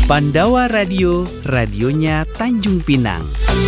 Pandawa Radio, radionya Tanjung Pinang.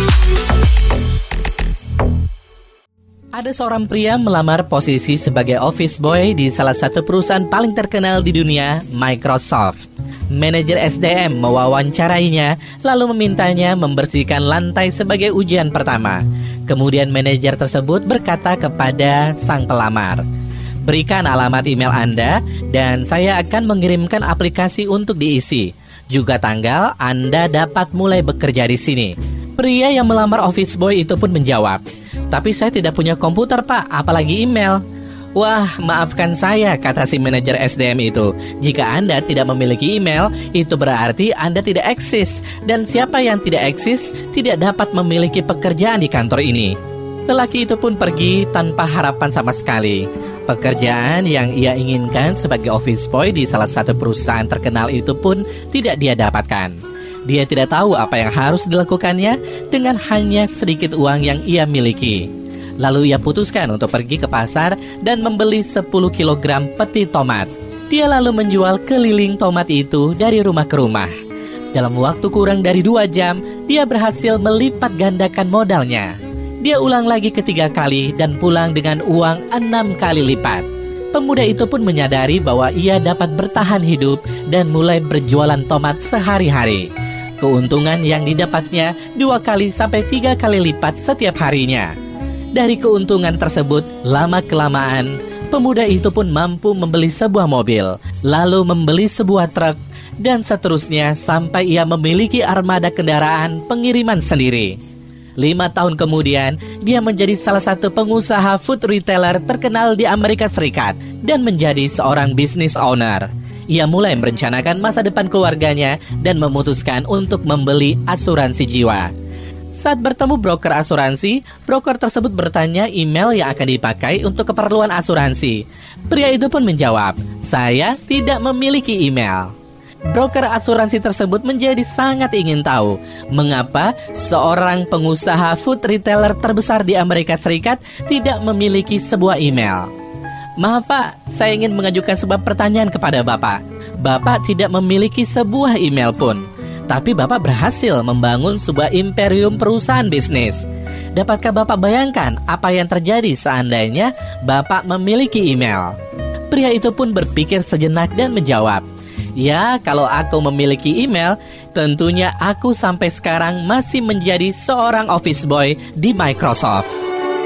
Ada seorang pria melamar posisi sebagai office boy di salah satu perusahaan paling terkenal di dunia, Microsoft. Manajer SDM mewawancarainya, lalu memintanya membersihkan lantai sebagai ujian pertama. Kemudian manajer tersebut berkata kepada sang pelamar, "Berikan alamat email Anda dan saya akan mengirimkan aplikasi untuk diisi. Juga tanggal Anda dapat mulai bekerja di sini." Pria yang melamar office boy itu pun menjawab, "Tapi saya tidak punya komputer, Pak, apalagi email." "Wah, maafkan saya," kata si manajer SDM itu. "Jika Anda tidak memiliki email, itu berarti Anda tidak eksis. Dan siapa yang tidak eksis, tidak dapat memiliki pekerjaan di kantor ini." Lelaki itu pun pergi tanpa harapan sama sekali. Pekerjaan yang ia inginkan sebagai office boy di salah satu perusahaan terkenal itu pun tidak dia dapatkan. Dia tidak tahu apa yang harus dilakukannya dengan hanya sedikit uang yang ia miliki. Lalu ia putuskan untuk pergi ke pasar dan membeli 10 kg peti tomat. Dia lalu menjual keliling tomat itu dari rumah ke rumah. Dalam waktu kurang dari 2 jam, dia berhasil melipat gandakan modalnya. Dia ulang lagi ketiga kali dan pulang dengan uang 6 kali lipat. Pemuda itu pun menyadari bahwa ia dapat bertahan hidup dan mulai berjualan tomat sehari-hari. Keuntungan yang didapatnya 2 kali sampai 3 kali lipat setiap harinya. Dari keuntungan tersebut, lama-kelamaan, pemuda itu pun mampu membeli sebuah mobil, lalu membeli sebuah truk, dan seterusnya sampai ia memiliki armada kendaraan pengiriman sendiri. 5 tahun kemudian, dia menjadi salah satu pengusaha food retailer terkenal di Amerika Serikat dan menjadi seorang business owner. Ia mulai merencanakan masa depan keluarganya dan memutuskan untuk membeli asuransi jiwa. Saat bertemu broker asuransi, broker tersebut bertanya email yang akan dipakai untuk keperluan asuransi. Pria itu pun menjawab, "Saya tidak memiliki email." Broker asuransi tersebut menjadi sangat ingin tahu mengapa seorang pengusaha food retailer terbesar di Amerika Serikat tidak memiliki sebuah email. "Maaf Pak, saya ingin mengajukan sebuah pertanyaan kepada Bapak. Bapak tidak memiliki sebuah email pun, tapi Bapak berhasil membangun sebuah imperium perusahaan bisnis. Dapatkah Bapak bayangkan apa yang terjadi seandainya Bapak memiliki email?" Pria itu pun berpikir sejenak dan menjawab, "Ya, kalau aku memiliki email, tentunya aku sampai sekarang masih menjadi seorang office boy di Microsoft."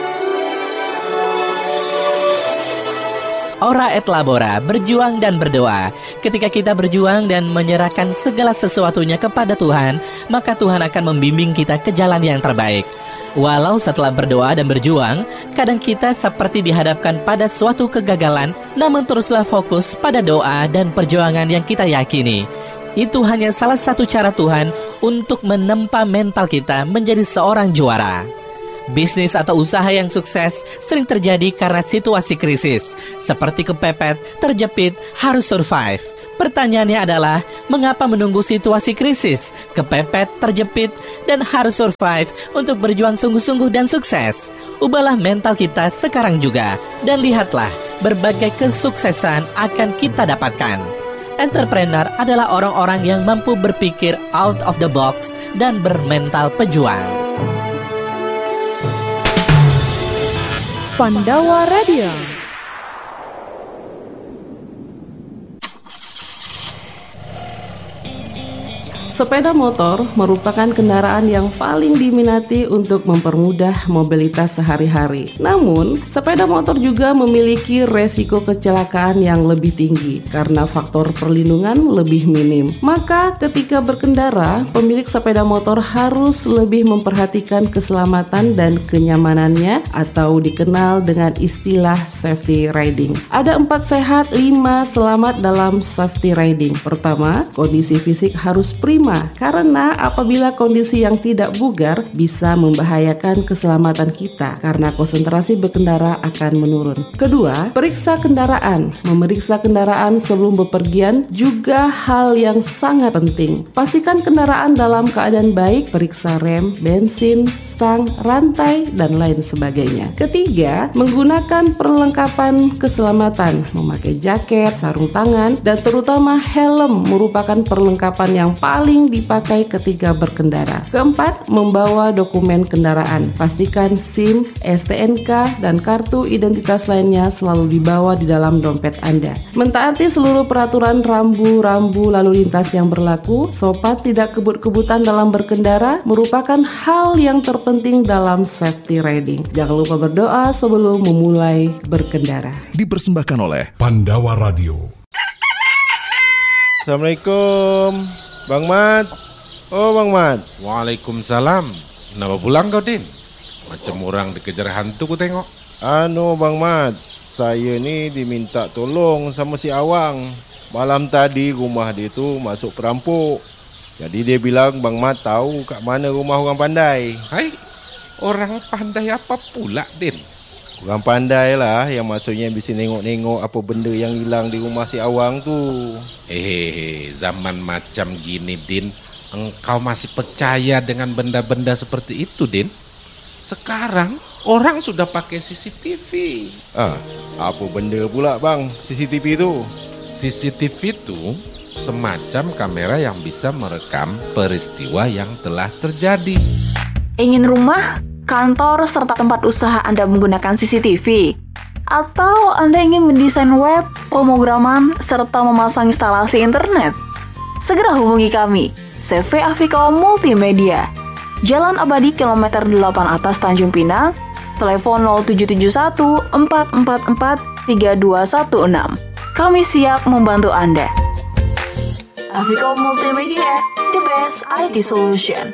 Ora et labora, berjuang dan berdoa. Ketika kita berjuang dan menyerahkan segala sesuatunya kepada Tuhan, maka Tuhan akan membimbing kita ke jalan yang terbaik. Walau setelah berdoa dan berjuang, kadang kita seperti dihadapkan pada suatu kegagalan, namun teruslah fokus pada doa dan perjuangan yang kita yakini. Itu hanya salah satu cara Tuhan untuk menempa mental kita menjadi seorang juara. Bisnis atau usaha yang sukses sering terjadi karena situasi krisis, seperti kepepet, terjepit, harus survive. Pertanyaannya adalah, mengapa menunggu situasi krisis, kepepet, terjepit, dan harus survive untuk berjuang sungguh-sungguh dan sukses? Ubahlah mental kita sekarang juga, dan lihatlah berbagai kesuksesan akan kita dapatkan. Entrepreneur adalah orang-orang yang mampu berpikir out of the box dan bermental pejuang. Pandawa Radio. Sepeda motor merupakan kendaraan yang paling diminati untuk mempermudah mobilitas sehari-hari. Namun, sepeda motor juga memiliki resiko kecelakaan yang lebih tinggi karena faktor perlindungan lebih minim. Maka, ketika berkendara, pemilik sepeda motor harus lebih memperhatikan keselamatan dan kenyamanannya atau dikenal dengan istilah safety riding. Ada 4 sehat, 5 selamat dalam safety riding. Pertama, kondisi fisik harus prima kelima, karena apabila kondisi yang tidak bugar bisa membahayakan keselamatan kita karena konsentrasi berkendara akan menurun. Kedua, periksa kendaraan. Memeriksa kendaraan sebelum bepergian juga hal yang sangat penting. Pastikan kendaraan dalam keadaan baik, periksa rem, bensin, stang, rantai, dan lain sebagainya. Ketiga, menggunakan perlengkapan keselamatan, memakai jaket, sarung tangan, dan terutama helm merupakan perlengkapan yang paling dipakai ketika berkendara. Keempat, membawa dokumen kendaraan. Pastikan SIM, STNK, dan kartu identitas lainnya selalu dibawa di dalam dompet Anda. Mentaati seluruh peraturan rambu-rambu lalu lintas yang berlaku, sopan tidak kebut-kebutan dalam berkendara merupakan hal yang terpenting dalam safety riding. Jangan lupa berdoa sebelum memulai berkendara. Dipersembahkan oleh Pandawa Radio. Assalamualaikum, Bang Mat. Oh, Bang Mat. Waalaikumsalam. Kenapa pulang kau, Din? Macam orang dikejar hantu ku tengok. Bang Mat, saya ni diminta tolong sama si Awang. Malam tadi rumah dia tu masuk perampok. Jadi dia bilang Bang Mat tahu kat mana rumah orang pandai. Hai, orang pandai apa pula, Din? Orang pandai lah yang maksudnya bisa nengok-nengok apa benda yang hilang di rumah si Awang tu. Zaman macam gini, Din, engkau masih percaya dengan benda-benda seperti itu, Din? Sekarang orang sudah pakai CCTV. Apa benda pula bang CCTV tu? CCTV itu semacam kamera yang bisa merekam peristiwa yang telah terjadi. Ingin rumah, kantor, serta tempat usaha Anda menggunakan CCTV? Atau Anda ingin mendesain web, pemrograman, serta memasang instalasi internet? Segera hubungi kami, CV Afiko Multimedia, Jalan Abadi Kilometer 8 atas Tanjung Pinang, telepon 0771 444 3216. Kami siap membantu Anda. Afiko Multimedia, the best IT solution.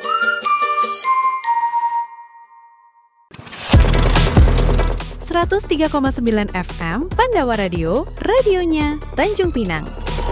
.3,9 FM Pandawa Radio, radionya Tanjung Pinang.